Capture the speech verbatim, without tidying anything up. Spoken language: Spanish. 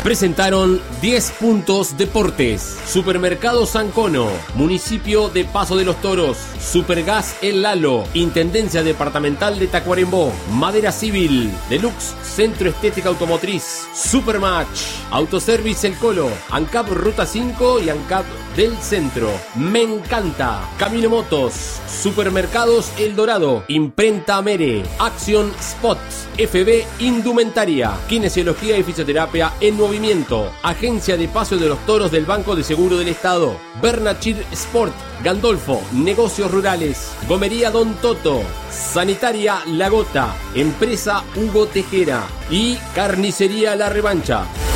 Presentaron diez Puntos Deportes, Supermercado Sancono, Municipio de Paso de los Toros, Supergas El Lalo, Intendencia Departamental de Tacuarembó, Madera Civil, Deluxe Centro Estética Automotriz, Supermatch, Autoservice El Colo, ANCAP Ruta cinco y ANCAP del Centro, Me Encanta, Camino Motos, Supermercados El Dorado, Imprenta Mere, Action Spots, F B Indumentaria, Kinesiología y Fisioterapia en Movimiento, Agencia de Paso de los Toros del Banco de Seguro del Estado, Bernachir Sport, Gandolfo, Negocios Rurales, Gomería Don Toto, Sanitaria La Gota, Empresa Hugo Tejera y Carnicería La Revancha.